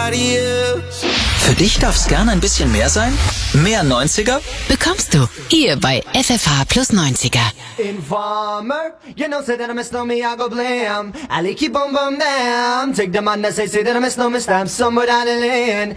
nobody else. Für dich darf's gerne ein bisschen mehr sein? Mehr 90er? Bekommst du hier bei FFH plus 90er. Informer, you know, say that I miss no me, I go blam. I keep on bum down. Take the man that say that I miss no me, stamp somewhere down the lane.